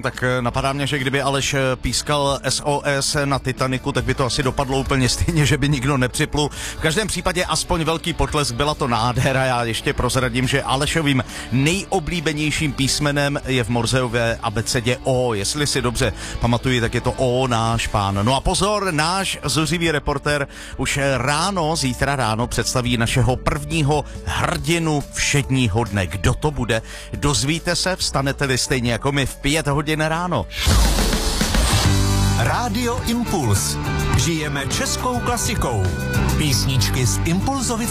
Tak napadá mě, že kdyby Aleš pískal SOS na Titaniku, tak by to asi dopadlo úplně stejně, že by nikdo nepřiplul. V každém případě aspoň velký potlesk, byla to nádhera. Já ještě prozradím, že Alešovým nejoblíbenějším písmenem je v Morseově abecedě O. Jestli si dobře pamatuji, tak je to O, náš pán. No a pozor, náš zuřivý reportér už zítra ráno představí našeho prvního hrdinu všedního dne. Kdo to bude? Dozvíte se, vstanete-li stejně jako my v 5 hodin ráno. Rádio Impuls. Žijeme českou klasikou. Písničky z Impulzovy